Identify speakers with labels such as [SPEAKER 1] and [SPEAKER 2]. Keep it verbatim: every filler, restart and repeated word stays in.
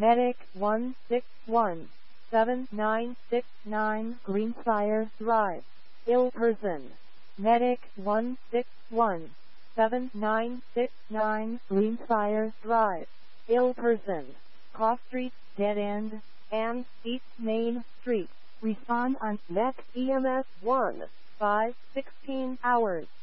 [SPEAKER 1] Medic one six one, seven nine six nine Greenfire Drive, ill person. Medic one six one, seven nine six nine Greenfire Drive, ill person. Cross Street, Dead End, and East Main Street. Respond on Met E M S one, five sixteen hours.